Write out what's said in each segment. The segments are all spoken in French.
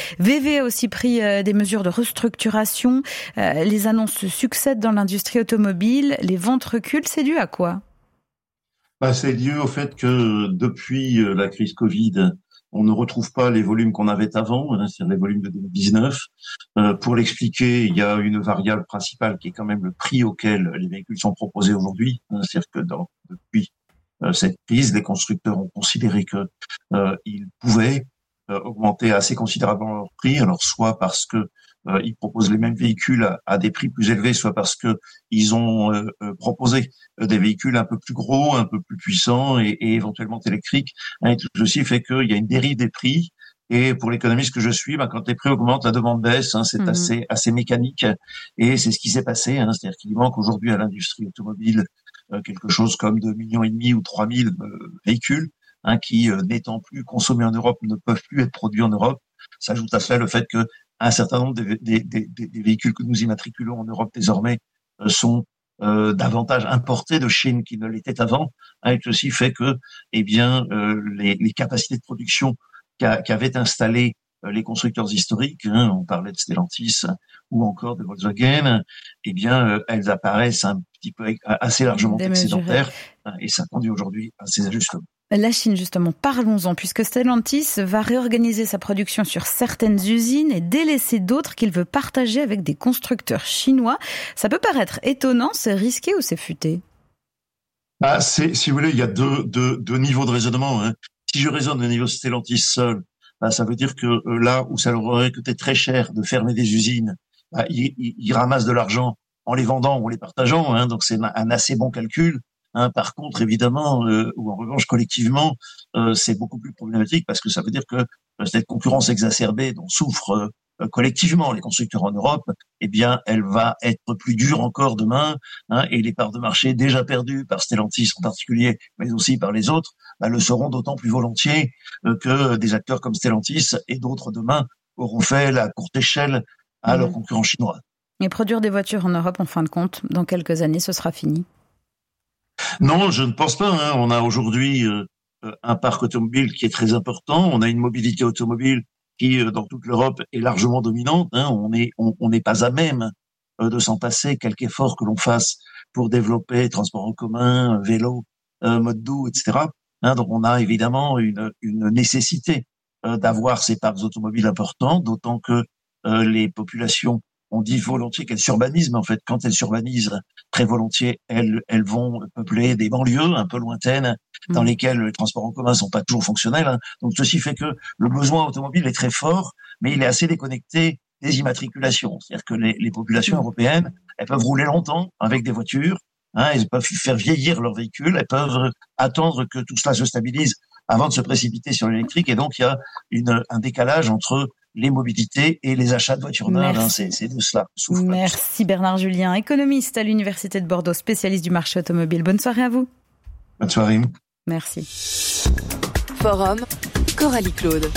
VW a aussi pris des mesures de restructuration. Les annonces se succèdent dans l'industrie automobile. Les ventes reculent, c'est dû à quoi ? C'est dû au fait que depuis la crise Covid, on ne retrouve pas les volumes qu'on avait avant, c'est-à-dire les volumes de 2019. Pour l'expliquer, il y a une variable principale qui est quand même le prix auquel les véhicules sont proposés aujourd'hui. C'est-à-dire que depuis cette crise, les constructeurs ont considéré que ils pouvaient augmenter assez considérablement leur prix. Alors soit parce que ils proposent les mêmes véhicules à des prix plus élevés, soit parce que ils ont proposé des véhicules un peu plus gros, un peu plus puissants et éventuellement électriques. Et tout ceci fait qu'il y a une dérive des prix. Et pour l'économiste que je suis, quand les prix augmentent, la demande baisse. C'est assez mécanique. Et c'est ce qui s'est passé. C'est-à-dire qu'il manque aujourd'hui à l'industrie automobile quelque chose comme 2,5 millions ou 3 000 véhicules qui, n'étant plus consommés en Europe, ne peuvent plus être produits en Europe. S'ajoute à cela le fait que un certain nombre des véhicules que nous immatriculons en Europe désormais sont davantage importés de Chine qu'ils ne l'étaient avant. Et ceci fait que, les capacités de production qu'avaient installées les constructeurs historiques, on parlait de Stellantis ou encore de Volkswagen, elles apparaissent un petit peu assez largement excédentaires, et ça conduit aujourd'hui à ces ajustements. La Chine, justement, parlons-en, puisque Stellantis va réorganiser sa production sur certaines usines et délaisser d'autres qu'il veut partager avec des constructeurs chinois. Ça peut paraître étonnant, c'est risqué ou c'est futé ? Si vous voulez, il y a deux niveaux de raisonnement. Si je raisonne au niveau Stellantis seul, ça veut dire que là où ça leur aurait coûté très cher de fermer des usines, ils ramassent de l'argent en les vendant ou en les partageant. Donc c'est un assez bon calcul. Par contre, évidemment, ou en revanche collectivement, c'est beaucoup plus problématique parce que ça veut dire que cette concurrence exacerbée dont souffrent collectivement les constructeurs en Europe, elle va être plus dure encore demain, et les parts de marché déjà perdues par Stellantis en particulier, mais aussi par les autres, le seront d'autant plus volontiers que des acteurs comme Stellantis et d'autres demain auront fait la courte échelle à leurs concurrents chinois. Et produire des voitures en Europe, en fin de compte, dans quelques années, ce sera fini. Non, je ne pense pas. On a aujourd'hui un parc automobile qui est très important. On a une mobilité automobile qui, dans toute l'Europe, est largement dominante. On n'est pas à même de s'en passer, quelque effort que l'on fasse pour développer transport en commun, vélo, mode doux, etc. Donc on a évidemment une nécessité d'avoir ces parcs automobiles importants, d'autant que les populations, on dit volontiers qu'elles s'urbanisent, mais en fait, quand elles s'urbanisent, très volontiers, elles vont peupler des banlieues un peu lointaines, dans lesquelles les transports en commun sont pas toujours fonctionnels. Donc, ceci fait que le besoin automobile est très fort, mais il est assez déconnecté des immatriculations. C'est-à-dire que les populations européennes, elles peuvent rouler longtemps avec des voitures, elles peuvent faire vieillir leurs véhicules, elles peuvent attendre que tout cela se stabilise avant de se précipiter sur l'électrique. Et donc, il y a un décalage entre les mobilités et les achats de voitures neuves. C'est de cela. Merci Bernard Julien, économiste à l'Université de Bordeaux, spécialiste du marché automobile. Bonne soirée à vous. Bonne soirée. Merci. Forum, Coralie Claude.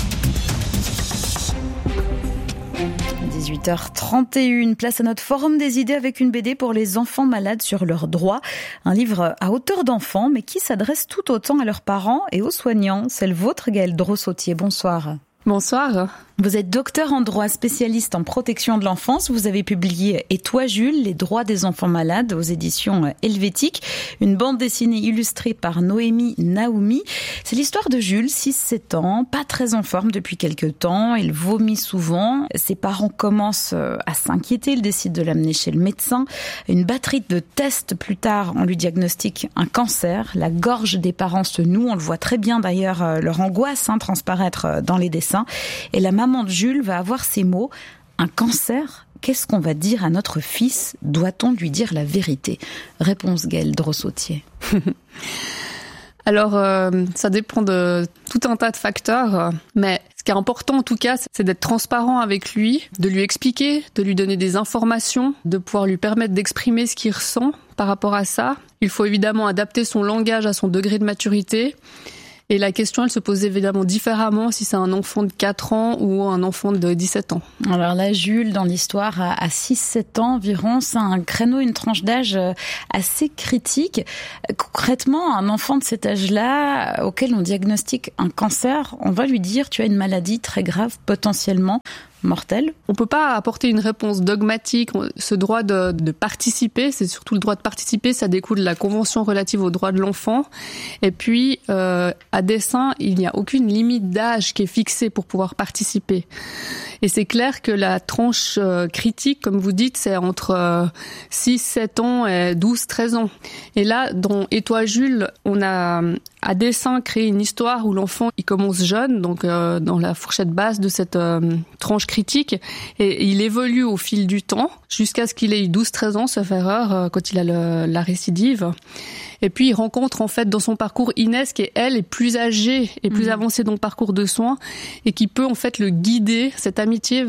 18h31, place à notre forum des idées avec une BD pour les enfants malades sur leurs droits. Un livre à hauteur d'enfant, mais qui s'adresse tout autant à leurs parents et aux soignants. C'est le vôtre, Gaëlle Drossautier. Bonsoir. Bonsoir. Vous êtes docteur en droit, spécialiste en protection de l'enfance. Vous avez publié « Et toi, Jules, les droits des enfants malades » aux éditions Helvétique. Une bande dessinée illustrée par Noémie Naoumi. C'est l'histoire de Jules, 6-7 ans, pas très en forme depuis quelques temps. Il vomit souvent. Ses parents commencent à s'inquiéter. Ils décident de l'amener chez le médecin. Une batterie de tests plus tard, on lui diagnostique un cancer. La gorge des parents se noue. On le voit très bien d'ailleurs, leur angoisse transparaître dans les dessins. Et la maman de Jules va avoir ces mots. Un cancer, qu'est-ce qu'on va dire à notre fils ? Doit-on lui dire la vérité ? Réponse Gaëlle Drossautier. Alors, ça dépend de tout un tas de facteurs, mais ce qui est important en tout cas, c'est d'être transparent avec lui, de lui expliquer, de lui donner des informations, de pouvoir lui permettre d'exprimer ce qu'il ressent par rapport à ça. Il faut évidemment adapter son langage à son degré de maturité. Et la question, elle se pose évidemment différemment si c'est un enfant de 4 ans ou un enfant de 17 ans. Alors là, Jules, dans l'histoire, à 6-7 ans environ, c'est un créneau, une tranche d'âge assez critique. Concrètement, un enfant de cet âge-là, auquel on diagnostique un cancer, on va lui dire « tu as une maladie très grave, potentiellement mortelle ». On peut pas apporter une réponse dogmatique. Ce droit de participer, c'est surtout le droit de participer, ça découle de la Convention relative aux droits de l'enfant. Et puis, à dessein, il n'y a aucune limite d'âge qui est fixée pour pouvoir participer. Et c'est clair que la tranche critique, comme vous dites, c'est entre 6-7 ans et 12-13 ans. Et là, dans Et toi, Jules, on a à dessein créé une histoire où l'enfant il commence jeune, donc dans la fourchette basse de cette tranche critique, et il évolue au fil du temps jusqu'à ce qu'il ait eu 12-13 ans, sauf erreur, quand il a la récidive. Et puis il rencontre en fait dans son parcours Inès qui elle est plus âgée et plus avancée dans le parcours de soins et qui peut en fait le guider. Cette amitié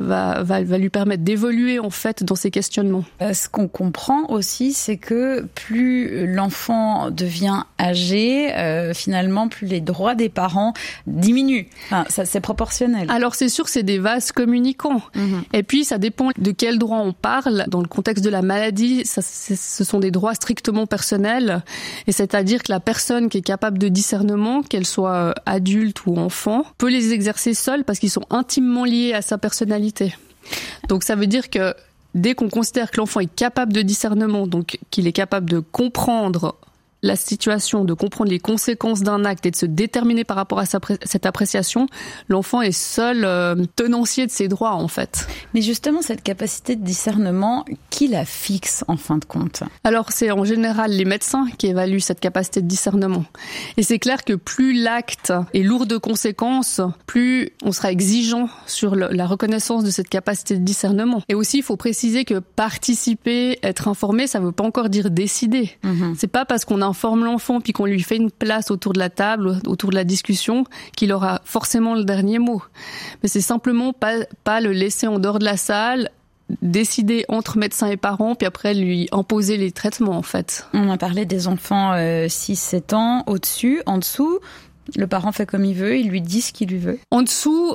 va lui permettre d'évoluer en fait dans ses questionnements. Ce qu'on comprend aussi, c'est que plus l'enfant devient âgé, finalement plus les droits des parents diminuent. Enfin, ça c'est proportionnel. Alors c'est sûr, c'est des vases communicants. Et puis ça dépend de quel droit on parle. Dans le contexte de la maladie, ce sont des droits strictement personnels. Et c'est-à-dire que la personne qui est capable de discernement, qu'elle soit adulte ou enfant, peut les exercer seule parce qu'ils sont intimement liés à sa personnalité. Donc ça veut dire que dès qu'on considère que l'enfant est capable de discernement, donc qu'il est capable de comprendre la situation, de comprendre les conséquences d'un acte et de se déterminer par rapport à cette appréciation, l'enfant est seul tenancier de ses droits en fait. Mais justement, cette capacité de discernement, qui la fixe en fin de compte ? Alors c'est en général les médecins qui évaluent cette capacité de discernement. Et c'est clair que plus l'acte est lourd de conséquences, plus on sera exigeant sur la reconnaissance de cette capacité de discernement. Et aussi, il faut préciser que participer, être informé, ça ne veut pas encore dire décider. C'est pas parce qu'on informe l'enfant puis qu'on lui fait une place autour de la table, autour de la discussion, qu'il aura forcément le dernier mot. Mais c'est simplement pas le laisser en dehors de la salle, décider entre médecins et parents, puis après lui imposer les traitements en fait. On a parlé des enfants 6-7 ans, au-dessus, en dessous. Le parent fait comme il veut, il lui dit ce qu'il lui veut. En dessous,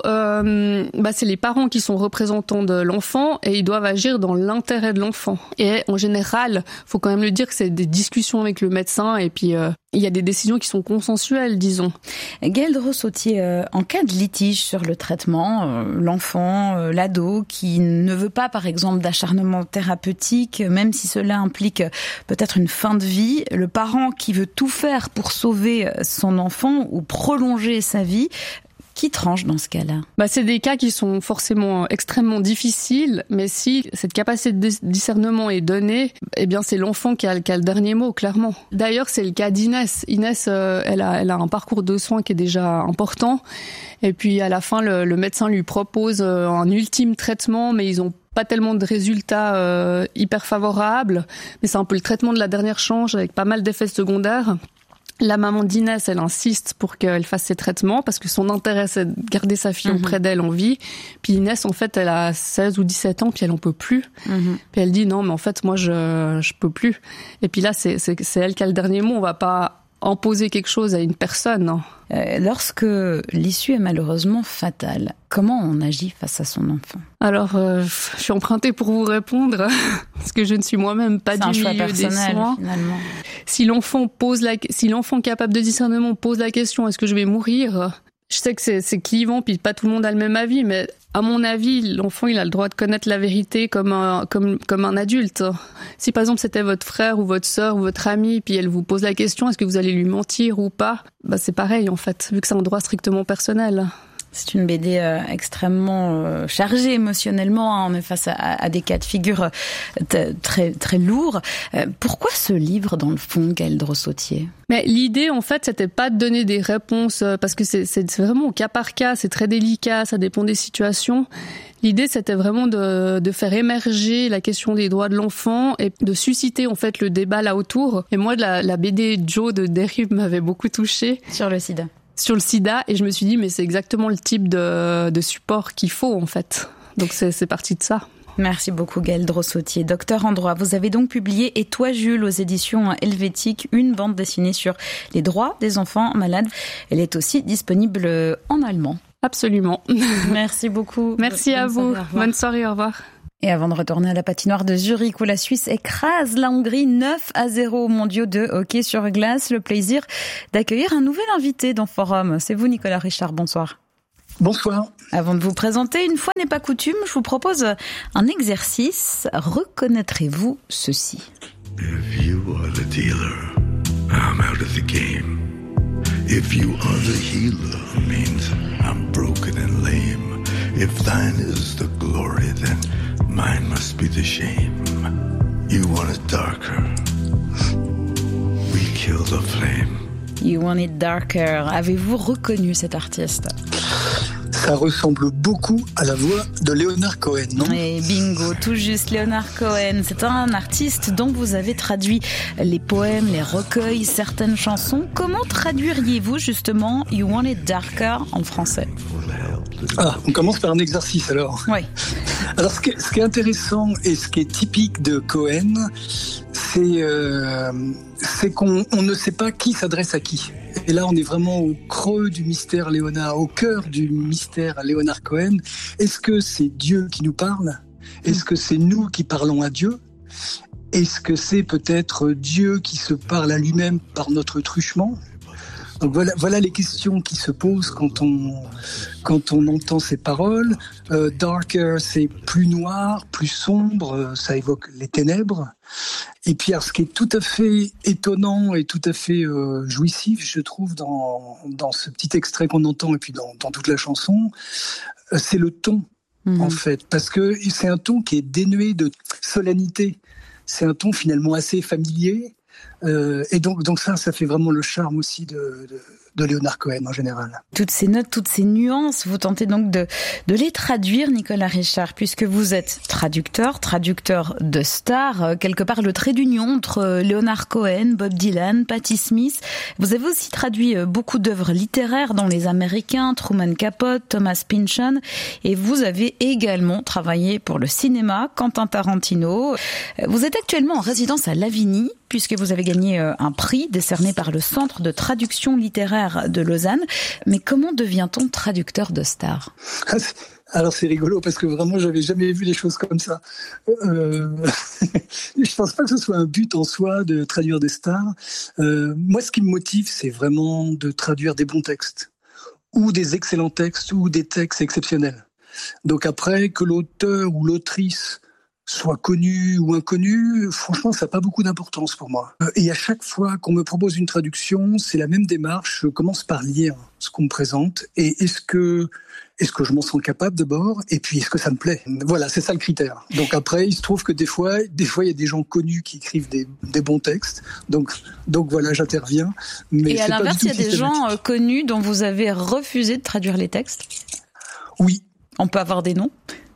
c'est les parents qui sont représentants de l'enfant et ils doivent agir dans l'intérêt de l'enfant. Et en général, faut quand même le dire que c'est des discussions avec le médecin et puis il y a des décisions qui sont consensuelles, disons. Gaëlle Drossautier, en cas de litige sur le traitement, l'enfant, l'ado qui ne veut pas, par exemple, d'acharnement thérapeutique, même si cela implique peut-être une fin de vie, le parent qui veut tout faire pour sauver son enfant ou prolonger sa vie, qui tranche dans ce cas-là ? C'est des cas qui sont forcément extrêmement difficiles, mais si cette capacité de discernement est donnée, eh bien c'est l'enfant qui a le dernier mot, clairement. D'ailleurs, c'est le cas d'Inès. Inès, elle a un parcours de soins qui est déjà important, et puis à la fin, le médecin lui propose un ultime traitement, mais ils ont pas tellement de résultats hyper favorables, mais c'est un peu le traitement de la dernière chance avec pas mal d'effets secondaires. La maman d'Inès, elle insiste pour qu'elle fasse ses traitements parce que son intérêt, c'est de garder sa fille auprès d'elle en vie. Puis Inès, en fait, elle a 16 ou 17 ans, puis elle en peut plus. Puis elle dit non, mais en fait, moi, je peux plus. Et puis là, c'est elle qui a le dernier mot. On va pas imposer quelque chose à une personne. Non. Lorsque l'issue est malheureusement fatale, comment on agit face à son enfant ? Alors, je suis empruntée pour vous répondre, parce que je ne suis moi-même pas du milieu des soins. Finalement. Si l'enfant capable de discernement pose la question, est-ce que je vais mourir ? Je sais que c'est clivant, puis pas tout le monde a le même avis, mais à mon avis, l'enfant, il a le droit de connaître la vérité comme un adulte. Si par exemple c'était votre frère ou votre sœur ou votre ami, puis elle vous pose la question, est-ce que vous allez lui mentir ou pas ? C'est pareil en fait, vu que c'est un droit strictement personnel. C'est une BD extrêmement chargée émotionnellement. On est face à des cas de figure très très lourds. Pourquoi ce livre, dans le fond, Gaëlle Drossautier ? Mais l'idée, en fait, c'était pas de donner des réponses, parce que c'est vraiment au cas par cas, c'est très délicat, ça dépend des situations. L'idée, c'était vraiment de faire émerger la question des droits de l'enfant et de susciter, en fait, le débat là autour. Et moi, la BD Joe de Derrib m'avait beaucoup touchée. Sur le sida. Sur le sida, et je me suis dit, mais c'est exactement le type de support qu'il faut, en fait. Donc c'est parti de ça. Merci beaucoup Gaël Drossautier, docteur en droit. Vous avez donc publié Et toi Jules aux éditions Helvétique, une bande dessinée sur les droits des enfants malades. Elle est aussi disponible en allemand. Absolument. Merci beaucoup. Merci à vous. Bonne soirée, au revoir. Et avant de retourner à la patinoire de Zurich où la Suisse écrase la Hongrie 9-0 aux mondiaux de hockey sur glace, le plaisir d'accueillir un nouvel invité dans Forum. C'est vous Nicolas Richard, bonsoir. Bonsoir. Avant de vous présenter, une fois n'est pas coutume, je vous propose un exercice. Reconnaîtrez-vous ceci? If you are the dealer, I'm out of the game. If you are the healer, means I'm broken and lame. If thine is the glory, then mine must be the shame. You want it darker, we kill the flame. You Want It Darker. Avez-vous reconnu cet artiste? Ça ressemble beaucoup à la voix de Leonard Cohen, non? Et bingo, tout juste, Leonard Cohen. C'est un artiste dont vous avez traduit les poèmes, les recueils, certaines chansons. Comment traduiriez-vous justement You Want It Darker en français? Ah, on commence par un exercice alors. Oui. Alors ce qui est intéressant et ce qui est typique de Cohen, c'est qu'on ne sait pas qui s'adresse à qui. Et là, on est vraiment au creux du mystère Léonard, au cœur du mystère Leonard Cohen. Est-ce que c'est Dieu qui nous parle? Est-ce que c'est nous qui parlons à Dieu? Est-ce que c'est peut-être Dieu qui se parle à lui-même par notre truchement? Donc voilà les questions qui se posent quand on entend ces paroles. Darker, c'est plus noir, plus sombre, ça évoque les ténèbres. Et puis, alors, ce qui est tout à fait étonnant et tout à fait jouissif, je trouve, dans ce petit extrait qu'on entend et puis dans toute la chanson, c'est le ton, en fait. Parce que c'est un ton qui est dénué de solennité. C'est un ton finalement assez familier. Et donc ça fait vraiment le charme aussi de Leonard Cohen en général. Toutes ces notes, toutes ces nuances, vous tentez donc de les traduire, Nicolas Richard, puisque vous êtes traducteur de stars, quelque part le trait d'union entre Leonard Cohen, Bob Dylan, Patti Smith. Vous avez aussi traduit beaucoup d'œuvres littéraires, dont Les Américains, Truman Capote, Thomas Pynchon, et vous avez également travaillé pour le cinéma, Quentin Tarantino. Vous êtes actuellement en résidence à Lavigny, puisque vous avez gagné un prix décerné par le Centre de traduction littéraire de Lausanne. Mais comment devient-on traducteur de stars? Alors c'est rigolo parce que vraiment j'avais jamais vu des choses comme ça. Je pense pas que ce soit un but en soi de traduire des stars. Moi ce qui me motive c'est vraiment de traduire des bons textes ou des excellents textes ou des textes exceptionnels. Donc après que l'auteur ou l'autrice soit connu ou inconnu, franchement, ça n'a pas beaucoup d'importance pour moi. Et à chaque fois qu'on me propose une traduction, c'est la même démarche. Je commence par lire ce qu'on me présente et est-ce que je m'en sens capable d'abord et puis est-ce que ça me plaît? Voilà, c'est ça le critère. Donc après, il se trouve que des fois, il y a des gens connus qui écrivent des bons textes. Donc voilà, j'interviens. Mais et à l'inverse, il y a des gens connus dont vous avez refusé de traduire les textes? Oui. On peut avoir des noms?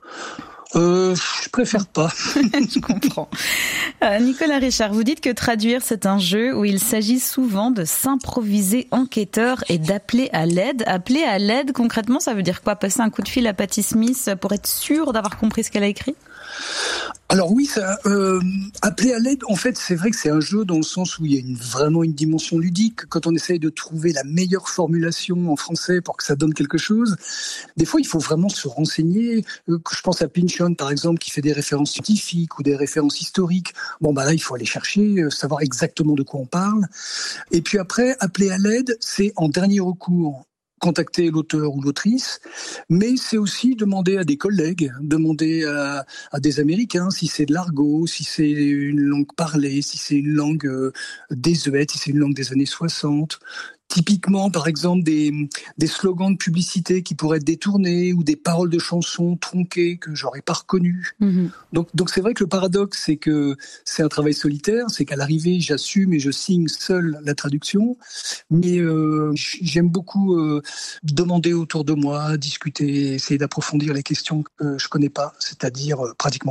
Je préfère pas. Je comprends. Nicolas Richard, vous dites que traduire, c'est un jeu où il s'agit souvent de s'improviser enquêteur et d'appeler à l'aide. Appeler à l'aide, concrètement, ça veut dire quoi? Passer un coup de fil à Patti Smith pour être sûr d'avoir compris ce qu'elle a écrit? Alors oui, appeler à l'aide, en fait, c'est vrai que c'est un jeu dans le sens où il y a vraiment une dimension ludique. Quand on essaye de trouver la meilleure formulation en français pour que ça donne quelque chose, des fois, il faut vraiment se renseigner. Je pense à Pynchon, par exemple, qui fait des références scientifiques ou des références historiques. Bon, bah là, il faut aller chercher, savoir exactement de quoi on parle. Et puis après, appeler à l'aide, c'est en dernier recours contacter l'auteur ou l'autrice, mais c'est aussi demander à des collègues, demander à des Américains si c'est de l'argot, si c'est une langue parlée, si c'est une langue désuète, si c'est une langue des années 60. Typiquement, par exemple, des slogans de publicité qui pourraient être détournés ou des paroles de chansons tronquées que j'aurais pas reconnues. Mm-hmm. Donc c'est vrai que le paradoxe, c'est que c'est un travail solitaire, c'est qu'à l'arrivée, j'assume et je signe seul la traduction, mais j'aime beaucoup demander autour de moi, discuter, essayer d'approfondir les questions que je connais pas, c'est-à-dire pratiquement toutes.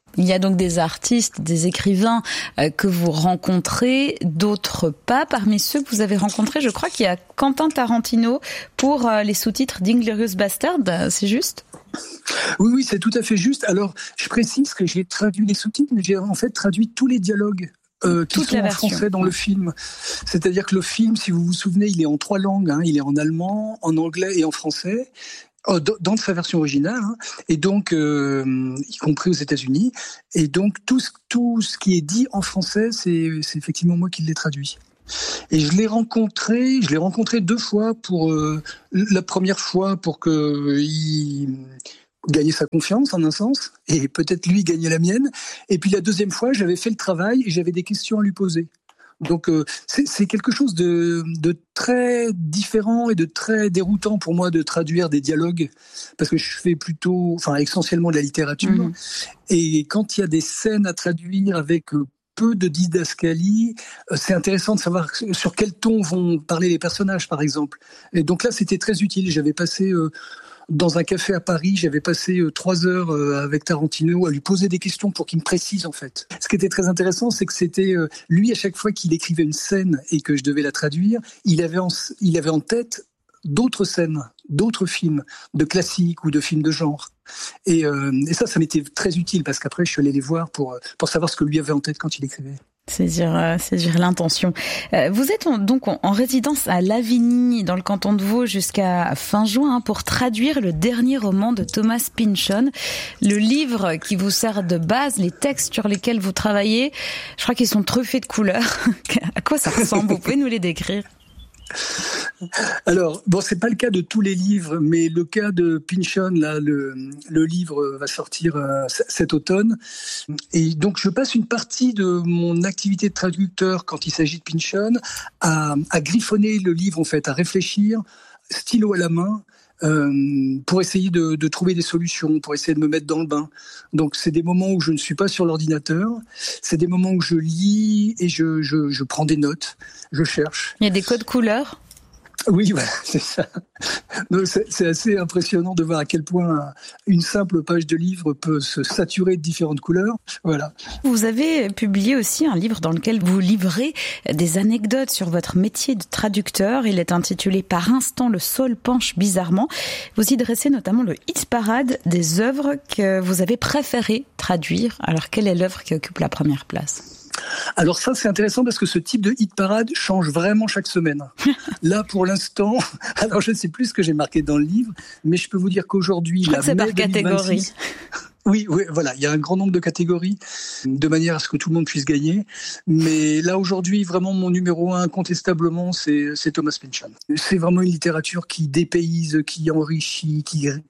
Il y a donc des artistes, des écrivains que vous rencontrez, d'autres pas. Parmi ceux que vous avez rencontrés, je crois qu'il y a Quentin Tarantino pour les sous-titres d'Inglourious Basterds, c'est juste ? Oui, c'est tout à fait juste. Alors, je précise que j'ai traduit les sous-titres, mais j'ai en fait traduit tous les dialogues qui sont en français dans le film. C'est-à-dire que le film, si vous vous souvenez, il est en 3 langues. Il est en allemand, en anglais et en français. Dans sa version originale, et donc y compris aux États-Unis, et donc tout ce qui est dit en français, c'est effectivement moi qui l'ai traduit. Et je l'ai rencontré 2 fois. Pour la première fois pour que il gagner sa confiance en un sens, et peut-être lui gagner la mienne. Et puis la deuxième fois, j'avais fait le travail et j'avais des questions à lui poser. Donc c'est quelque chose de très différent et de très déroutant pour moi de traduire des dialogues, parce que je fais essentiellement de la littérature. Et quand il y a des scènes à traduire avec peu de didascalie, c'est intéressant de savoir sur quel ton vont parler les personnages, par exemple. Et donc là, c'était très utile. J'avais passé dans un café à Paris, j'avais passé 3 heures avec Tarantino à lui poser des questions pour qu'il me précise, en fait. Ce qui était très intéressant, c'est que c'était lui, à chaque fois qu'il écrivait une scène et que je devais la traduire, il avait en tête d'autres scènes, d'autres films, de classiques ou de films de genre. Et ça m'était très utile, parce qu'après, je suis allé les voir pour savoir ce que lui avait en tête quand il écrivait. Saisir l'intention. Vous êtes donc en résidence à Lavigny, dans le canton de Vaud, jusqu'à fin juin, pour traduire le dernier roman de Thomas Pynchon. Le livre qui vous sert de base, les textes sur lesquels vous travaillez, je crois qu'ils sont truffés de couleurs. À quoi ça ressemble ? Vous pouvez nous les décrire ? Alors, c'est pas le cas de tous les livres, mais le cas de Pynchon, là, le livre va sortir cet automne. Et donc, je passe une partie de mon activité de traducteur, quand il s'agit de Pynchon, à griffonner le livre, en fait, à réfléchir, stylo à la main, pour essayer de trouver des solutions, pour essayer de me mettre dans le bain. Donc, c'est des moments où je ne suis pas sur l'ordinateur, c'est des moments où je lis et je prends des notes, je cherche. Il y a des codes couleurs ? Oui, voilà, c'est ça. Donc, c'est assez impressionnant de voir à quel point une simple page de livre peut se saturer de différentes couleurs. Voilà. Vous avez publié aussi un livre dans lequel vous livrez des anecdotes sur votre métier de traducteur. Il est intitulé « Par instant, le sol penche bizarrement ». Vous y dressez notamment le hit parade des œuvres que vous avez préféré traduire. Alors, quelle est l'œuvre qui occupe la première place ? Alors ça, c'est intéressant parce que ce type de hit parade change vraiment chaque semaine. Là, pour l'instant, alors je ne sais plus ce que j'ai marqué dans le livre, mais je peux vous dire qu'aujourd'hui, c'est par catégorie. Oui, voilà, il y a un grand nombre de catégories, de manière à ce que tout le monde puisse gagner. Mais là, aujourd'hui, vraiment, mon numéro 1, incontestablement, c'est Thomas Pynchon. C'est vraiment une littérature qui dépayse, qui enrichit,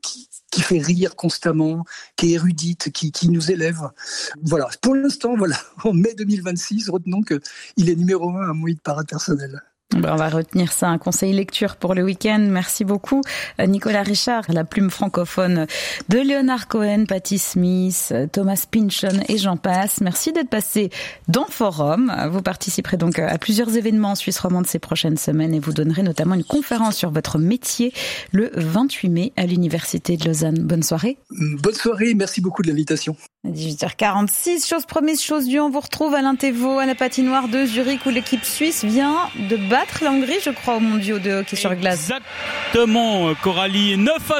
qui fait rire constamment, qui est érudite, qui nous élève. Voilà. Pour l'instant, en mai 2026, retenons qu'il est numéro 1 à mon hit parade personnel. On va retenir ça, un conseil lecture pour le week-end. Merci beaucoup, Nicolas Richard, la plume francophone de Leonard Cohen, Patti Smith, Thomas Pynchon et j'en passe. Merci d'être passé dans Forum. Vous participerez donc à plusieurs événements en Suisse romande ces prochaines semaines et vous donnerez notamment une conférence sur votre métier le 28 mai à l'Université de Lausanne. Bonne soirée. Bonne soirée, merci beaucoup de l'invitation. À 18h46, chose promise, chose due, on vous retrouve à l'Intévo, à la patinoire de Zurich où l'équipe suisse vient de battre la Hongrie, je crois, au mondiaux de hockey sur glace. Exactement, Coralie,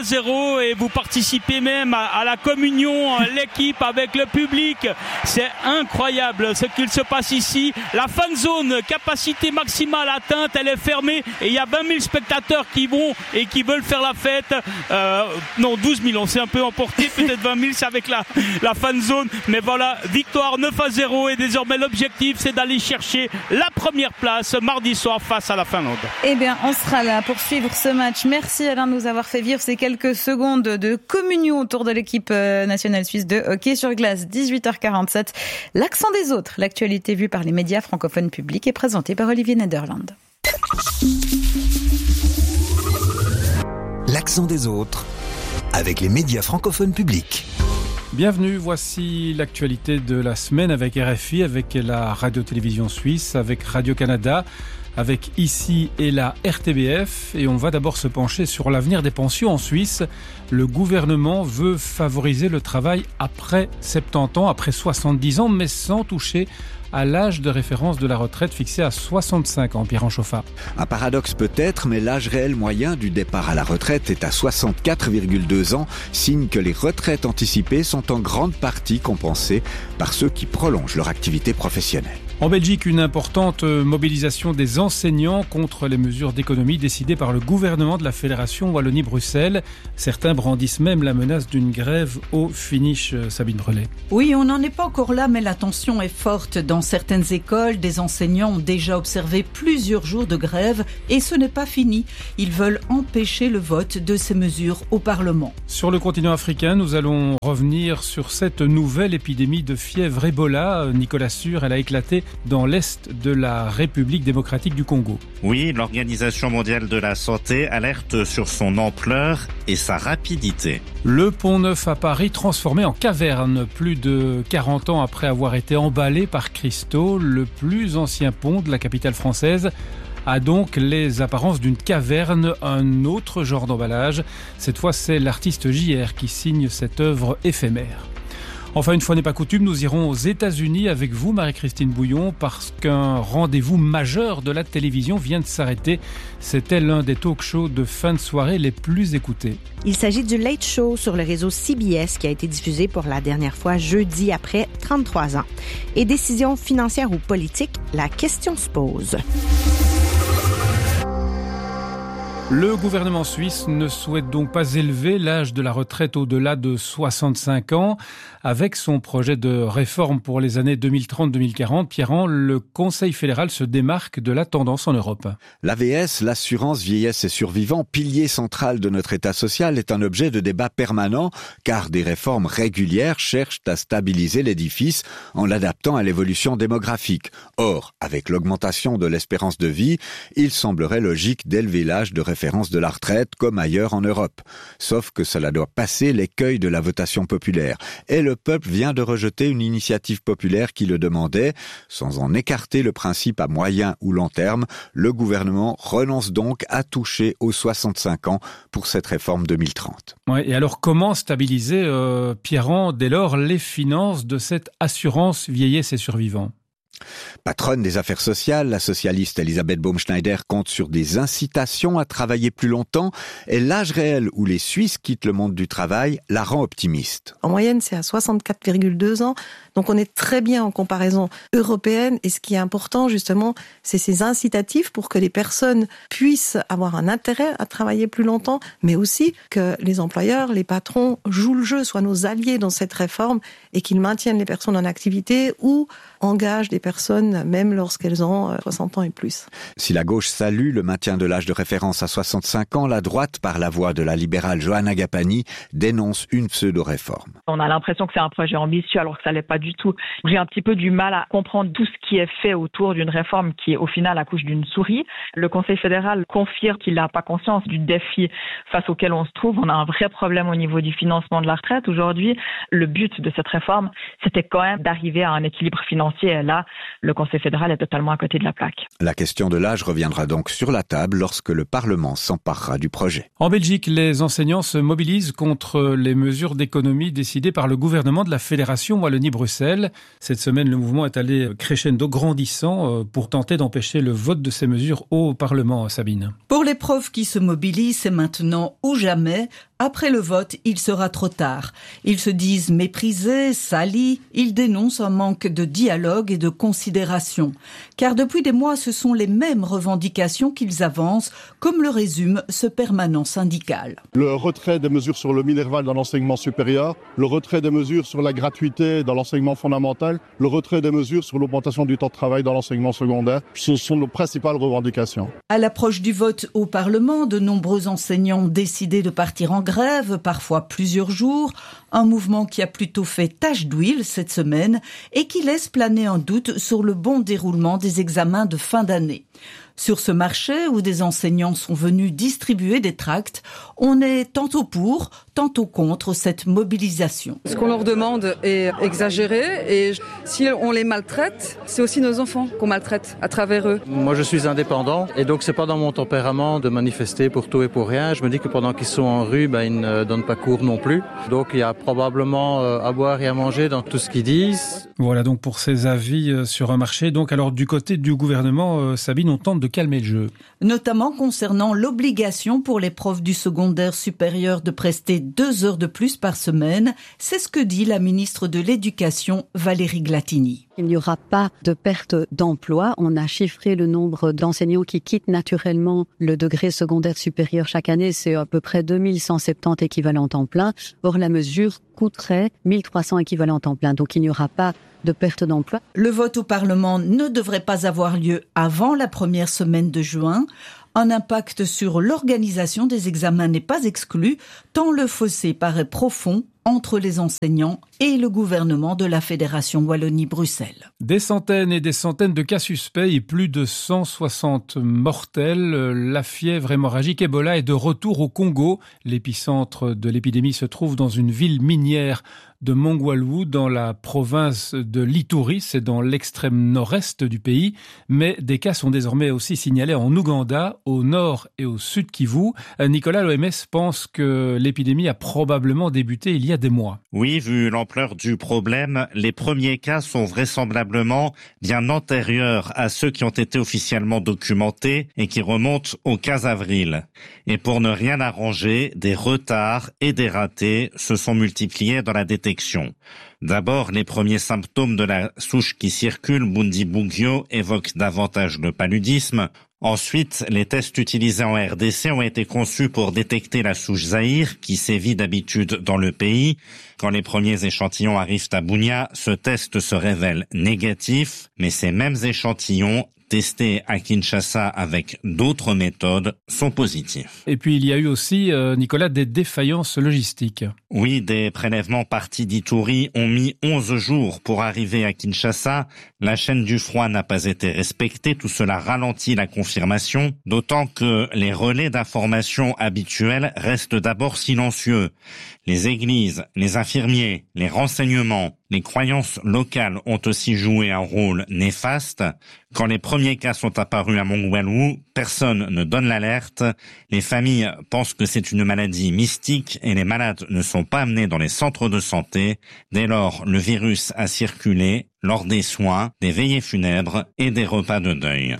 9-0 et vous participez même à la communion, l'équipe avec le public. C'est incroyable ce qu'il se passe ici. La fan zone, capacité maximale atteinte, elle est fermée et il y a 20 000 spectateurs qui vont et qui veulent faire la fête. Non, 12 000, on s'est un peu emporté, peut-être 20 000, c'est avec la fan zone, mais voilà, victoire 9-0 et désormais l'objectif c'est d'aller chercher la première place mardi soir face à la Finlande. Eh bien, on sera là pour suivre ce match. Merci Alain de nous avoir fait vivre ces quelques secondes de communion autour de l'équipe nationale suisse de hockey sur glace. 18h47, l'accent des autres, l'actualité vue par les médias francophones publics est présentée par Olivier Nederland. L'accent des autres avec les médias francophones publics. Bienvenue, voici l'actualité de la semaine avec RFI, avec la radio-télévision suisse, avec Radio-Canada, avec ici et là RTBF. Et on va d'abord se pencher sur l'avenir des pensions en Suisse. Le gouvernement veut favoriser le travail après 70 ans, après 70 ans, mais sans toucher à l'âge de référence de la retraite fixé à 65 ans. Pierre Anchoffat. Un paradoxe peut-être, mais l'âge réel moyen du départ à la retraite est à 64,2 ans, signe que les retraites anticipées sont en grande partie compensées par ceux qui prolongent leur activité professionnelle. En Belgique, une importante mobilisation des enseignants contre les mesures d'économie décidées par le gouvernement de la Fédération Wallonie-Bruxelles. Certains brandissent même la menace d'une grève au finish, Sabine Brelet. Oui, on n'en est pas encore là, mais la tension est forte. Dans certaines écoles, des enseignants ont déjà observé plusieurs jours de grève et ce n'est pas fini. Ils veulent empêcher le vote de ces mesures au Parlement. Sur le continent africain, nous allons revenir sur cette nouvelle épidémie de fièvre Ebola. Nicolas Sûr, elle a éclaté dans l'est de la République démocratique du Congo. Oui, l'Organisation mondiale de la santé alerte sur son ampleur et sa rapidité. Le Pont-Neuf à Paris transformé en caverne. Plus de 40 ans après avoir été emballé par Christo, le plus ancien pont de la capitale française a donc les apparences d'une caverne, un autre genre d'emballage. Cette fois, c'est l'artiste JR qui signe cette œuvre éphémère. Enfin, une fois n'est pas coutume, nous irons aux États-Unis avec vous, Marie-Christine Bouillon, parce qu'un rendez-vous majeur de la télévision vient de s'arrêter. C'était l'un des talk-shows de fin de soirée les plus écoutés. Il s'agit du Late Show sur le réseau CBS qui a été diffusé pour la dernière fois jeudi après 33 ans. Et décision financière ou politique, la question se pose. Le gouvernement suisse ne souhaite donc pas élever l'âge de la retraite au-delà de 65 ans. Avec son projet de réforme pour les années 2030-2040, Pierre-An, le Conseil fédéral se démarque de la tendance en Europe. L'AVS, l'assurance vieillesse et survivants, pilier central de notre État social, est un objet de débat permanent, car des réformes régulières cherchent à stabiliser l'édifice en l'adaptant à l'évolution démographique. Or, avec l'augmentation de l'espérance de vie, il semblerait logique d'élever l'âge de référence de la retraite comme ailleurs en Europe. Sauf que cela doit passer l'écueil de la votation populaire. Et le peuple vient de rejeter une initiative populaire qui le demandait. Sans en écarter le principe à moyen ou long terme, le gouvernement renonce donc à toucher aux 65 ans pour cette réforme 2030. Ouais, et alors comment stabiliser, Pierre-An, dès lors les finances de cette assurance vieillesse et survivants ? Patronne des affaires sociales, la socialiste Elisabeth Baumschneider compte sur des incitations à travailler plus longtemps et l'âge réel où les Suisses quittent le monde du travail la rend optimiste. En moyenne, c'est à 64,2 ans, donc on est très bien en comparaison européenne et ce qui est important justement, c'est ces incitatifs pour que les personnes puissent avoir un intérêt à travailler plus longtemps, mais aussi que les employeurs, les patrons jouent le jeu, soient nos alliés dans cette réforme et qu'ils maintiennent les personnes en activité ou engagent des personnes même lorsqu'elles ont 60 ans et plus. Si la gauche salue le maintien de l'âge de référence à 65 ans, la droite, par la voix de la libérale Johanna Gapani, dénonce une pseudo-réforme. On a l'impression que c'est un projet ambitieux alors que ça l'est pas du tout. J'ai un petit peu du mal à comprendre tout ce qui est fait autour d'une réforme qui, au final, accouche d'une souris. Le Conseil fédéral confirme qu'il n'a pas conscience du défi face auquel on se trouve. On a un vrai problème au niveau du financement de la retraite. Aujourd'hui, le but de cette réforme, c'était quand même d'arriver à un équilibre financier. Et là, le Conseil fédéral est totalement à côté de la plaque. La question de l'âge reviendra donc sur la table lorsque le Parlement s'emparera du projet. En Belgique, les enseignants se mobilisent contre les mesures d'économie décidées par le gouvernement de la Fédération Wallonie-Bruxelles. Cette semaine, le mouvement est allé crescendo grandissant pour tenter d'empêcher le vote de ces mesures au Parlement, Sabine. Pour les profs qui se mobilisent, c'est maintenant ou jamais. Après le vote, il sera trop tard. Ils se disent méprisés, salis. Ils dénoncent un manque de dialogue et de considération. Car depuis des mois, ce sont les mêmes revendications qu'ils avancent, comme le résume ce permanent syndical. Le retrait des mesures sur le Minerval dans l'enseignement supérieur, le retrait des mesures sur la gratuité dans l'enseignement fondamental, le retrait des mesures sur l'augmentation du temps de travail dans l'enseignement secondaire, ce sont nos principales revendications. À l'approche du vote au Parlement, de nombreux enseignants ont décidé de partir en grève, parfois plusieurs jours, un mouvement qui a plutôt fait tache d'huile cette semaine et qui laisse planer un doute sur le bon déroulement des examens de fin d'année. Sur ce marché où des enseignants sont venus distribuer des tracts, on est tantôt pour, tantôt contre cette mobilisation. Ce qu'on leur demande est exagéré et si on les maltraite, c'est aussi nos enfants qu'on maltraite à travers eux. Moi je suis indépendant et donc c'est pas dans mon tempérament de manifester pour tout et pour rien. Je me dis que pendant qu'ils sont en rue, ils ne donnent pas cours non plus. Donc il y a probablement à boire et à manger dans tout ce qu'ils disent. Voilà donc pour ces avis sur un marché. Donc alors du côté du gouvernement, Sabine, on tente de calmer le jeu. Notamment concernant l'obligation pour les profs du secondaire supérieur de prester 2 heures de plus par semaine. C'est ce que dit la ministre de l'Éducation, Valérie Glatini. Il n'y aura pas de perte d'emploi. On a chiffré le nombre d'enseignants qui quittent naturellement le degré secondaire supérieur chaque année. C'est à peu près 2170 équivalents temps plein. Or, la mesure coûterait 1300 équivalents temps plein. Donc, il n'y aura pas de perte d'emploi. Le vote au Parlement ne devrait pas avoir lieu avant la première semaine de juin. Un impact sur l'organisation des examens n'est pas exclu, tant le fossé paraît profond entre les enseignants et le gouvernement de la Fédération Wallonie-Bruxelles. Des centaines et des centaines de cas suspects et plus de 160 mortels. La fièvre hémorragique Ebola est de retour au Congo. L'épicentre de l'épidémie se trouve dans une ville minière de Mongwalu, dans la province de l'Ituri, c'est dans l'extrême nord-est du pays. Mais des cas sont désormais aussi signalés en Ouganda, au nord et au sud Kivu. Nicolas, l'OMS pense que l'épidémie a probablement débuté il y a des mois. Oui, vu l'ampleur du problème, les premiers cas sont vraisemblablement bien antérieurs à ceux qui ont été officiellement documentés et qui remontent au 15 avril. Et pour ne rien arranger, des retards et des ratés se sont multipliés dans la détection. D'abord, les premiers symptômes de la souche qui circule, Bundibugyo, évoquent davantage le paludisme. Ensuite, les tests utilisés en RDC ont été conçus pour détecter la souche Zaïre, qui sévit d'habitude dans le pays. Quand les premiers échantillons arrivent à Bunia, ce test se révèle négatif, mais ces mêmes échantillons testés à Kinshasa avec d'autres méthodes sont positifs. Et puis il y a eu aussi, Nicolas, des défaillances logistiques. Oui, des prélèvements partis d'Ituri ont mis 11 jours pour arriver à Kinshasa. La chaîne du froid n'a pas été respectée, tout cela ralentit la confirmation, d'autant que les relais d'information habituels restent d'abord silencieux. Les églises, les infirmiers, les renseignements, les croyances locales ont aussi joué un rôle néfaste. Quand les premiers cas sont apparus à Mongwalu, personne ne donne l'alerte. Les familles pensent que c'est une maladie mystique et les malades ne sont pas amenés dans les centres de santé. Dès lors, le virus a circulé lors des soins, des veillées funèbres et des repas de deuil.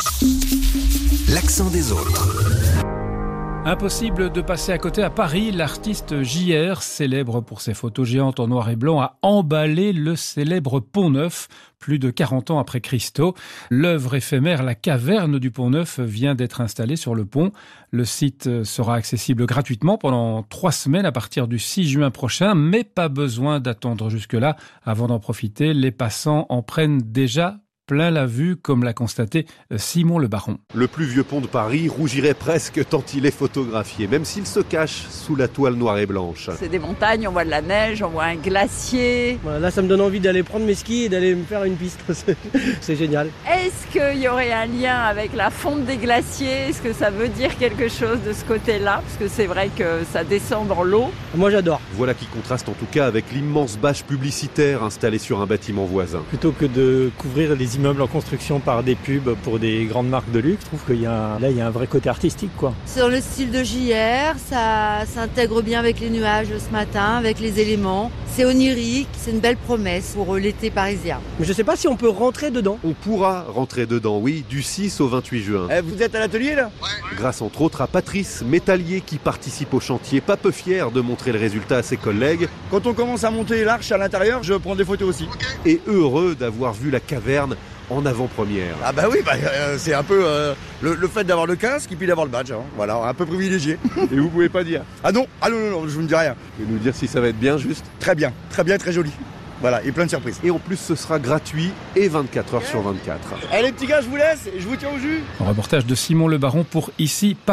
L'accent des autres. Impossible de passer à côté à Paris. L'artiste JR, célèbre pour ses photos géantes en noir et blanc, a emballé le célèbre Pont-Neuf, plus de 40 ans après Christo. L'œuvre éphémère La Caverne du Pont-Neuf vient d'être installée sur le pont. Le site sera accessible gratuitement pendant 3 semaines à partir du 6 juin prochain, mais pas besoin d'attendre jusque-là. Avant d'en profiter, les passants en prennent déjà plein la vue, comme l'a constaté Simon Le Baron. Le plus vieux pont de Paris rougirait presque tant il est photographié, même s'il se cache sous la toile noire et blanche. C'est des montagnes, on voit de la neige, on voit un glacier. Voilà, là, ça me donne envie d'aller prendre mes skis et d'aller me faire une piste. C'est génial. Est-ce qu'il y aurait un lien avec la fonte des glaciers ? Est-ce que ça veut dire quelque chose de ce côté-là ? Parce que c'est vrai que ça descend dans l'eau. Moi, j'adore. Voilà qui contraste en tout cas avec l'immense bâche publicitaire installée sur un bâtiment voisin. Plutôt que de couvrir les immeubles en construction par des pubs pour des grandes marques de luxe, je trouve qu'il y a un vrai côté artistique, quoi. Sur le style de JR, ça s'intègre bien avec les nuages ce matin, avec les éléments. C'est onirique, c'est une belle promesse pour l'été parisien. Mais je ne sais pas si on peut rentrer dedans. On pourra rentrer dedans, oui, du 6 au 28 juin. Vous êtes à l'atelier, là ? Ouais. Grâce entre autres à Patrice, métallier qui participe au chantier, pas peu fier de montrer le résultat à ses collègues. Quand on commence à monter l'arche à l'intérieur, je prends des photos aussi. Et heureux d'avoir vu la caverne en avant-première. Ah bah oui, c'est un peu le fait d'avoir le casque et puis d'avoir le badge. Hein. Voilà, un peu privilégié. Et vous pouvez pas dire ? Ah non, je vous ne dis rien. Vous pouvez nous dire si ça va être bien, juste ? Très bien, très joli. Voilà, et plein de surprises. Et en plus, ce sera gratuit et 24 heures sur 24. Allez les petits gars, je vous laisse et je vous tiens au jus. Un reportage de Simon Le Baron pour Ici Paris.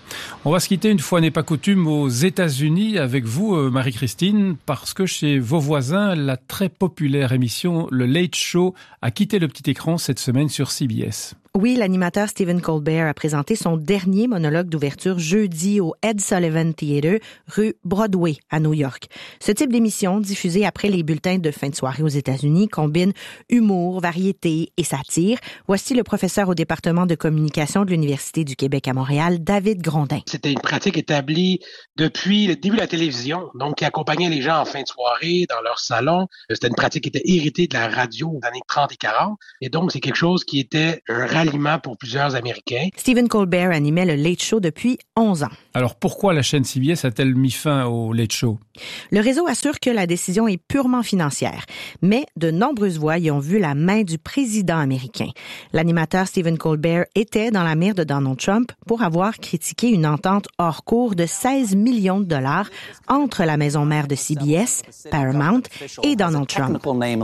On va se quitter une fois n'est pas coutume aux États-Unis avec vous, Marie-Christine, parce que chez vos voisins, la très populaire émission Le Late Show a quitté le petit écran cette semaine sur CBS. Oui, l'animateur Stephen Colbert a présenté son dernier monologue d'ouverture jeudi au Ed Sullivan Theatre, rue Broadway, à New York. Ce type d'émission, diffusée après les bulletins de fin de soirée aux États-Unis, combine humour, variété et satire. Voici le professeur au département de communication de l'Université du Québec à Montréal, David Grondin. C'était une pratique établie depuis le début de la télévision, donc qui accompagnait les gens en fin de soirée dans leur salon. C'était une pratique qui était héritée de la radio des années 30 et 40, et donc c'est quelque chose qui était un ralliement pour plusieurs Américains. Stephen Colbert animait le Late Show depuis 11 ans. Alors pourquoi la chaîne CBS a-t-elle mis fin au Late Show? Le réseau assure que la décision est purement financière, mais de nombreuses voix y ont vu la main du président américain. L'animateur Stephen Colbert était dans la mire de Donald Trump pour avoir critiqué une entente hors cours de 16 millions de dollars entre la maison mère de CBS, Paramount, et Donald Trump.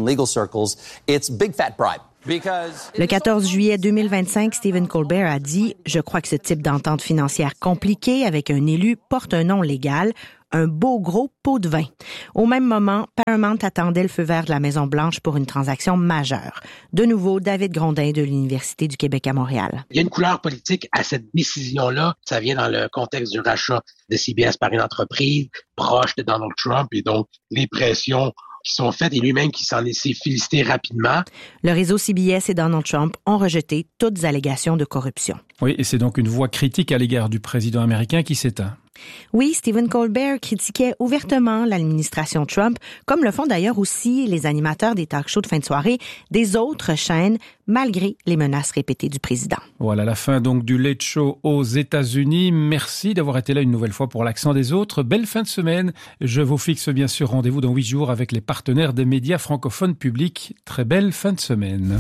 Le 14 juillet 2025, Stephen Colbert a dit « Je crois que ce type d'entente financière compliquée avec un élu porte un nom légal, un beau gros pot de vin. » Au même moment, Paramount attendait le feu vert de la Maison-Blanche pour une transaction majeure. De nouveau, David Grondin de l'Université du Québec à Montréal. Il y a une couleur politique à cette décision-là. Ça vient dans le contexte du rachat de CBS par une entreprise proche de Donald Trump et donc les pressions qui sont faites et lui-même qui s'en est félicité rapidement. Le réseau CBS et Donald Trump ont rejeté toutes allégations de corruption. Oui, et c'est donc une voix critique à l'égard du président américain qui s'éteint. Oui, Stephen Colbert critiquait ouvertement l'administration Trump, comme le font d'ailleurs aussi les animateurs des talk-shows de fin de soirée des autres chaînes, malgré les menaces répétées du président. Voilà la fin donc du Late Show aux États-Unis. Merci d'avoir été là une nouvelle fois pour l'accent des autres. Belle fin de semaine. Je vous fixe bien sûr rendez-vous dans 8 jours avec les partenaires des médias francophones publics. Très belle fin de semaine.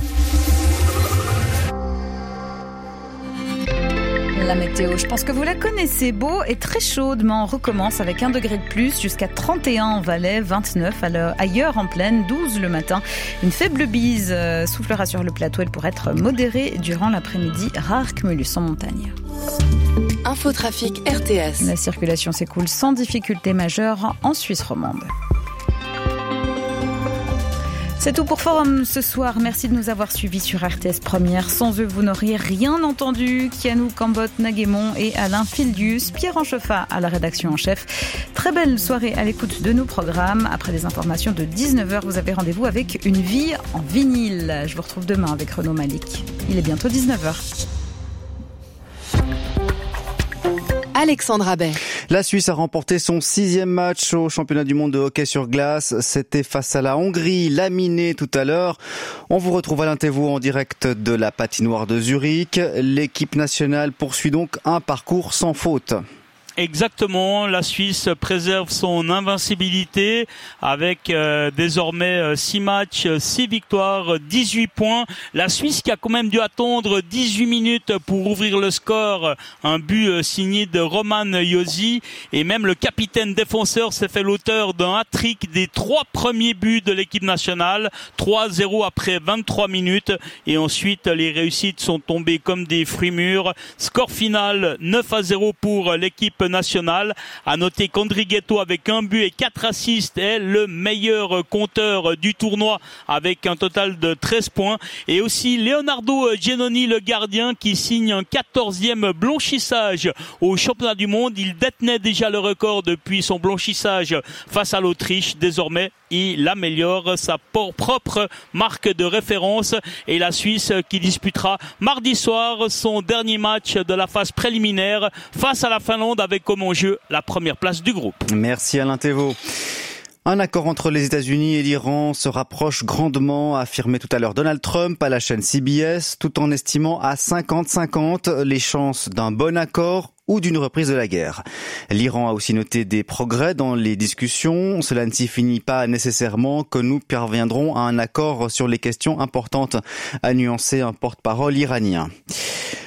La météo, je pense que vous la connaissez, beau et très chaude, mais on recommence avec 1 degré de plus jusqu'à 31 en Valais, 29 ailleurs en plaine, 12 le matin. Une faible bise soufflera sur le plateau, elle pourrait être modérée durant l'après-midi, rare cumulus en montagne. Infotrafic RTS. La circulation s'écoule sans difficulté majeure en Suisse romande. C'est tout pour Forum ce soir. Merci de nous avoir suivis sur RTS Première. Sans eux, vous n'auriez rien entendu. Kianou Cambot Naguémon et Alain Fildius, Pierre Ancheffa à la rédaction en chef. Très belle soirée à l'écoute de nos programmes. Après les informations de 19h, vous avez rendez-vous avec Une vie en vinyle. Je vous retrouve demain avec Renaud Malik. Il est bientôt 19h. Alexandre Abbet. La Suisse a remporté son 6e match au championnat du monde de hockey sur glace. C'était face à la Hongrie, laminée tout à l'heure. On vous retrouve Alain Thévoux en direct de la patinoire de Zurich. L'équipe nationale poursuit donc un parcours sans faute. Exactement, la Suisse préserve son invincibilité avec désormais 6 matchs, 6 victoires, 18 points. La Suisse qui a quand même dû attendre 18 minutes pour ouvrir le score. Un but signé de Roman Josi et même le capitaine défenseur s'est fait l'auteur d'un hat-trick des 3 premiers buts de l'équipe nationale. 3-0 après 23 minutes et ensuite les réussites sont tombées comme des fruits mûrs. Score final 9-0 pour l'équipe nationale. À noter qu'Andri Ghetto avec 1 but et 4 assists est le meilleur compteur du tournoi avec un total de 13 points. Et aussi Leonardo Giannoni, le gardien, qui signe un 14e blanchissage au championnat du monde. Il détenait déjà le record depuis son blanchissage face à l'Autriche. Désormais, il améliore sa propre marque de référence et la Suisse qui disputera mardi soir son dernier match de la phase préliminaire face à la Finlande avec comme enjeu la première place du groupe. Merci Alain Thévoux. Un accord entre les États-Unis et l'Iran se rapproche grandement, a affirmé tout à l'heure Donald Trump à la chaîne CBS, tout en estimant à 50-50 les chances d'un bon accord ou d'une reprise de la guerre. L'Iran a aussi noté des progrès dans les discussions. Cela ne signifie pas nécessairement que nous parviendrons à un accord sur les questions importantes, a nuancé un porte-parole iranien.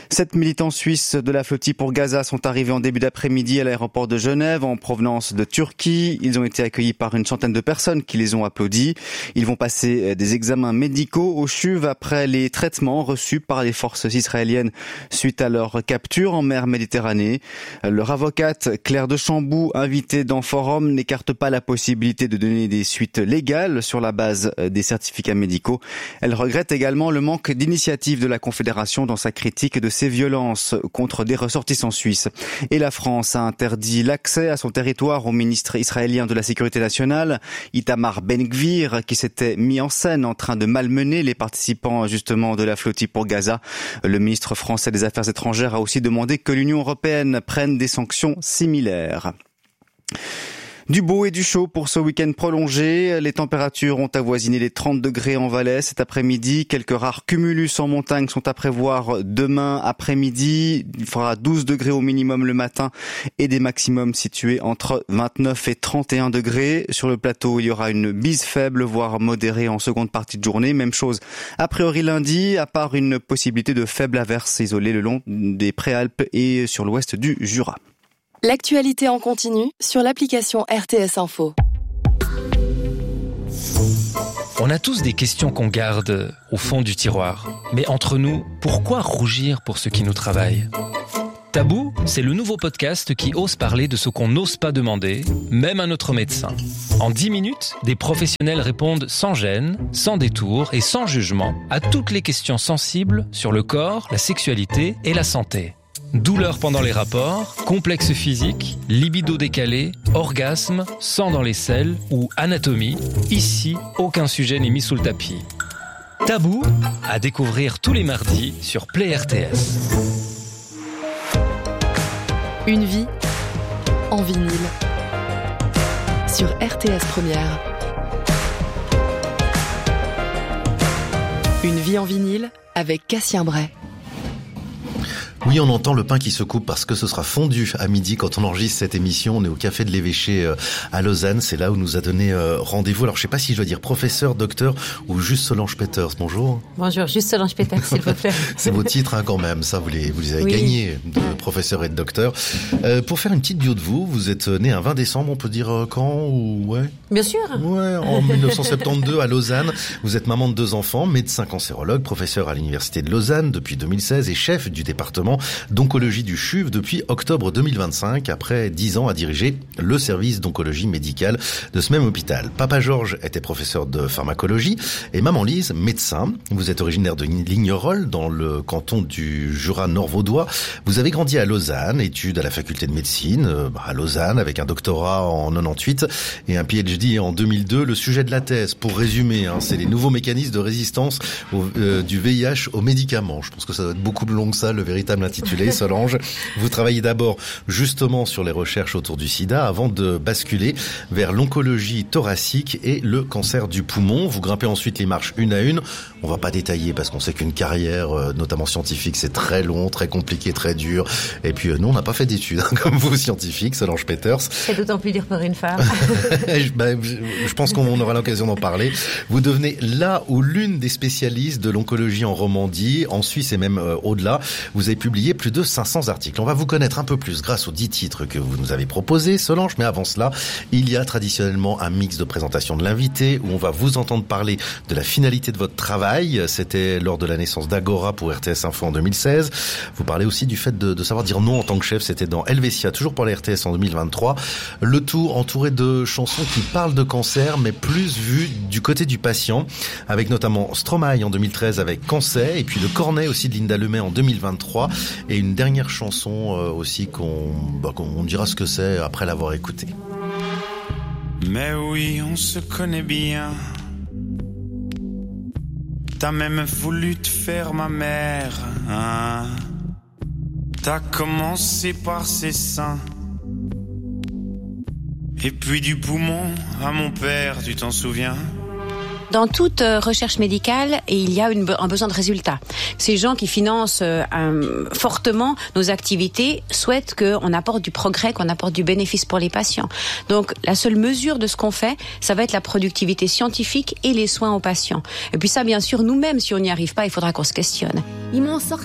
7 militants suisses de la flottille pour Gaza sont arrivés en début d'après-midi à l'aéroport de Genève en provenance de Turquie. Ils ont été accueillis par une centaine de personnes qui les ont applaudis. Ils vont passer des examens médicaux au CHUV après les traitements reçus par les forces israéliennes suite à leur capture en mer Méditerranée. Leur avocate Claire de Chambou, invitée dans Forum, n'écarte pas la possibilité de donner des suites légales sur la base des certificats médicaux. Elle regrette également le manque d'initiative de la Confédération dans sa critique de ces violences contre des ressortissants suisses. Et la France a interdit l'accès à son territoire au ministre israélien de la Sécurité nationale, Itamar Ben-Gvir, qui s'était mis en scène en train de malmener les participants justement de la flottille pour Gaza. Le ministre français des Affaires étrangères a aussi demandé que l'Union européenne prenne des sanctions similaires. Du beau et du chaud pour ce week-end prolongé. Les températures ont avoisiné les 30 degrés en Valais cet après-midi. Quelques rares cumulus en montagne sont à prévoir demain après-midi. Il fera 12 degrés au minimum le matin et des maximums situés entre 29 et 31 degrés. Sur le plateau, il y aura une bise faible, voire modérée en seconde partie de journée. Même chose a priori lundi, à part une possibilité de faibles averses isolées le long des Préalpes et sur l'ouest du Jura. L'actualité en continu sur l'application RTS Info. On a tous des questions qu'on garde au fond du tiroir. Mais entre nous, pourquoi rougir pour ce qui nous travaille ? Tabou, c'est le nouveau podcast qui ose parler de ce qu'on n'ose pas demander, même à notre médecin. En 10 minutes, des professionnels répondent sans gêne, sans détour et sans jugement à toutes les questions sensibles sur le corps, la sexualité et la santé. Douleurs pendant les rapports, complexes physiques, libido décalé, orgasme, sang dans les selles ou anatomie, ici, aucun sujet n'est mis sous le tapis. Tabou, à découvrir tous les mardis sur Play RTS. Une vie en vinyle sur RTS Première. Une vie en vinyle avec Cassien Bray. Oui, on entend le pain qui se coupe parce que ce sera fondu à midi quand on enregistre cette émission. On est au Café de l'Évêché à Lausanne. C'est là où nous a donné rendez-vous. Alors, je sais pas si je dois dire professeur, docteur ou juste Solange Peters. Bonjour. Bonjour, juste Solange Peters, s'il vous plaît. C'est vos titres, hein, quand même. Ça, vous les avez gagnés, de professeur et de docteur. Pour faire une petite bio de vous, vous êtes né un 20 décembre, on peut dire quand ou ouais. Bien sûr. Ouais, en 1972 à Lausanne. Vous êtes maman de 2 enfants, médecin cancérologue, professeur à l'Université de Lausanne depuis 2016 et chef du département d'oncologie du CHUV depuis octobre 2025, après 10 ans à diriger le service d'oncologie médicale de ce même hôpital. Papa Georges était professeur de pharmacologie et maman Lise, médecin. Vous êtes originaire de Lignerolles, dans le canton du Jura nord-vaudois. Vous avez grandi à Lausanne, études à la faculté de médecine, à Lausanne, avec un doctorat en 98 et un PhD en 2002. Le sujet de la thèse, pour résumer, c'est les nouveaux mécanismes de résistance du VIH aux médicaments. Je pense que ça doit être beaucoup plus long que ça, le véritable intitulé. Solange, vous travaillez d'abord justement sur les recherches autour du sida avant de basculer vers l'oncologie thoracique et le cancer du poumon. Vous grimpez ensuite les marches une à une. On va pas détailler parce qu'on sait qu'une carrière, notamment scientifique, c'est très long, très compliqué, très dur. Et puis nous, on n'a pas fait d'études comme vous, scientifique, Solange Peters. C'est d'autant plus dur pour une femme. Je pense qu'on aura l'occasion d'en parler. Vous devenez là ou l'une des spécialistes de l'oncologie en Romandie, en Suisse et même au-delà. Vous avez publié plus de 500 articles. On va vous connaître un peu plus grâce aux 10 titres que vous nous avez proposés, Solange. Mais avant cela, il y a traditionnellement un mix de présentation de l'invité où on va vous entendre parler de la finalité de votre travail. C'était lors de la naissance d'Agora pour RTS Info en 2016. Vous parlez aussi du fait de savoir dire non en tant que chef. C'était dans Helvetia, toujours pour la RTS en 2023. Le tout entouré de chansons qui parlent de cancer, mais plus vu du côté du patient, avec notamment Stromae en 2013 avec Cancer, et puis le Cornet aussi de Linda Lemay en 2023, et une dernière chanson aussi qu'on dira ce que c'est après l'avoir écoutée. Mais oui, on se connaît bien. T'as même voulu te faire ma mère, hein? T'as commencé par ses seins, et puis du poumon à mon père, tu t'en souviens? Dans toute recherche médicale, il y a un besoin de résultat. Ces gens qui financent fortement nos activités souhaitent qu'on apporte du progrès, qu'on apporte du bénéfice pour les patients. Donc, la seule mesure de ce qu'on fait, ça va être la productivité scientifique et les soins aux patients. Et puis ça, bien sûr, nous-mêmes, si on n'y arrive pas, il faudra qu'on se questionne. Ils m'ont sorti